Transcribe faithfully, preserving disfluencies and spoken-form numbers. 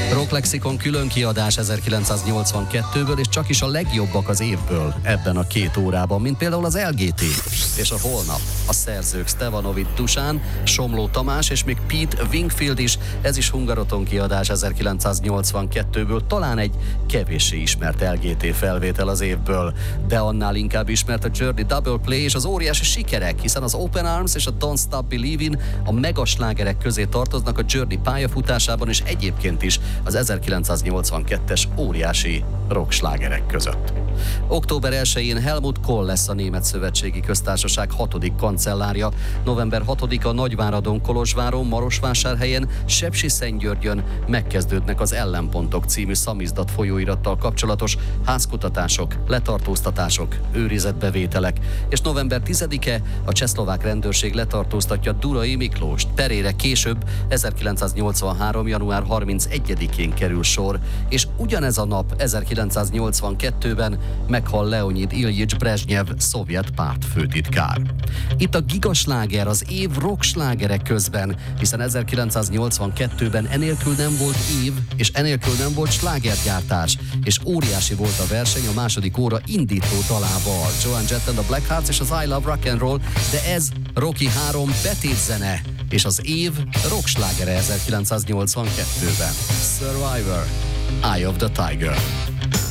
Rock Lexikon külön kiadás ezerkilencszáznyolcvankettőből, és csak is a legjobbak az évből ebben a két órában, mint például az el gé té. És a holnap a szerzők Stevanovic Dusan, Somló Tamás és még Pete Wingfield is, ez is Hungaroton kiadás ezerkilencszáznyolcvankettőből, talán egy kevéssé ismert el gé té felvétel az évből, de annál inkább ismert a Journey Double Play és az óriási sikerek, hiszen az Open Arms és a Don't Stop Believin' a megaslágerek közé tartoznak a Journey pályafutásában, és egyébként is az ezerkilencszáznyolcvankettes óriási rockslágerek között. október elsején Helmut Kohl lesz a Német Szövetségi Köztársaság hatodik kancellárja, november hatodika Nagyváradon, Kolozsváron, Marosvásárhelyen, Sepsiszentgyörgyön megkezdődnek az Ellenpontok című szamizdat folyóirattal kapcsolatos házkutatások, letartóztatások, őrizetbevételek, és november tizedike a csehszlovák rendőrség letartóztatja Durai Miklóst. Perére később, ezerkilencszáznyolcvanhárom. január harmincegyedikén kerül sor, és ugyanez a nap, ezerkilencszáznyolcvankettőben meghal Leonid Iljics Brezsnyev, szovjet pártfőtitkár. Itt a gigasláger az év rockslágerek közben, hiszen ezerkilencszáznyolcvankettőben enélkül nem volt év, és enélkül nem volt slágergyártás, és óriási volt a verseny a második óra indító dalával, Joan Jett and the Blackhearts és az I Love Rock and Roll, de ez Rocky három betétzene, és az év rockslágere ezerkilencszáznyolcvankettőben. Survivor, Eye of the Tiger.